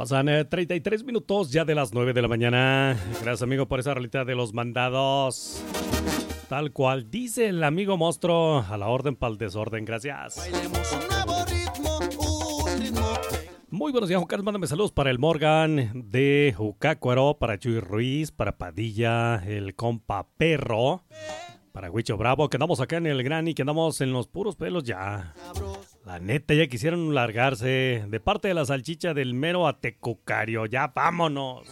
Pasan 33 minutos ya de las 9 de la mañana. Gracias, amigo, por esa realidad de los mandados. Tal cual dice el amigo monstruo, a la orden para el desorden. Gracias. Bailemos un nuevo ritmo, un ritmo. Muy buenos días, Juan Carlos. Mándame saludos para el Morgan de Jucácuaro, para Chuy Ruiz, para Padilla, el compa Perro, para Huicho Bravo, que andamos acá en el Granny, que andamos en los puros pelos ya. La neta, ya quisieron largarse. De parte de la salchicha del mero Atecucario. Ya vámonos.